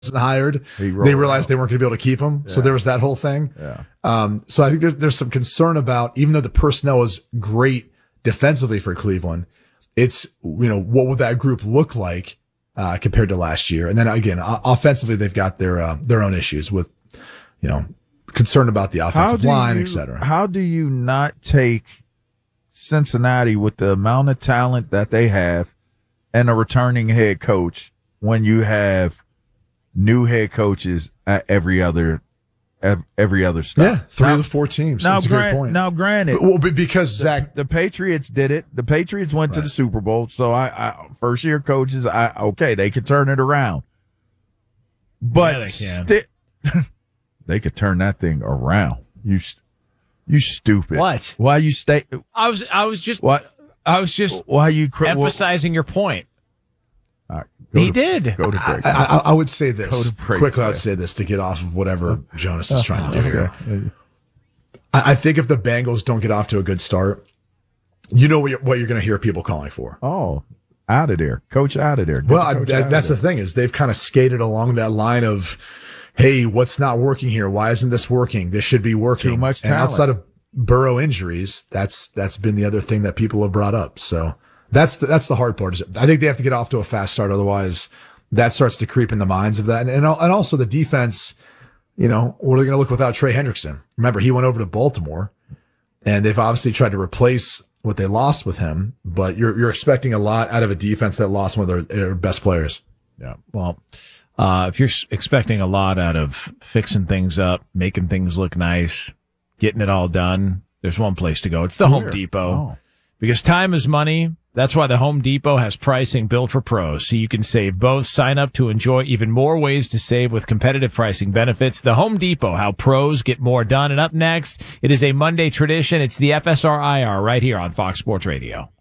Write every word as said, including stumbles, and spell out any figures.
hired, they realized out. they weren't going to be able to keep him. Yeah. So there was that whole thing. Yeah. Um, so I think there's, there's some concern about, even though the personnel is great defensively for Cleveland, it's, you know, what would that group look like, uh, compared to last year? And then again, o- offensively, they've got their, uh, their own issues with, you know, concern about the offensive line, et cetera. How do you not take Cincinnati with the amount of talent that they have and a returning head coach when you have new head coaches at every other every other stop? Yeah, three now, of the four teams. Now, That's a grant, great point. now granted, well, because Zach, the, the Patriots did it. The Patriots went right. to the Super Bowl. So I, I first year coaches, I okay, they could turn it around, but yeah, they, sti- they could turn that thing around. You, you stupid. What? Why you stay? I was, I was just, what? I was just, why you cr- emphasizing your point. Right, he to, did. Go to break. I, I, I would say this go to break, quickly. yeah. I would say this to get off of whatever Jonas is trying to do okay. here. I, I think if the Bengals don't get off to a good start, you know what you're, what you're going to hear people calling for. Oh, out of there, coach, out of there. Get well, the I, that, that's the thing is they've kind of skated along that line of, hey, what's not working here? Why isn't this working? This should be working. Too much talent. And outside of Burrow injuries, that's that's been the other thing that people have brought up. So that's the, that's the hard part. Is I think they have to get off to a fast start. Otherwise, that starts to creep in the minds of that. And and, and also the defense, you know, what are they going to look without Trey Hendrickson? Remember, he went over to Baltimore, and they've obviously tried to replace what they lost with him. But you're you're expecting a lot out of a defense that lost one of their, their best players. Yeah. Well, uh, if you're expecting a lot out of fixing things up, making things look nice, getting it all done, there's one place to go. It's the Home Depot. Oh. Because time is money. That's why the Home Depot has pricing built for pros, so you can save both. Sign up to enjoy even more ways to save with competitive pricing benefits. The Home Depot, how pros get more done. And up next, it is a Monday tradition. It's the F S R I R right here on Fox Sports Radio.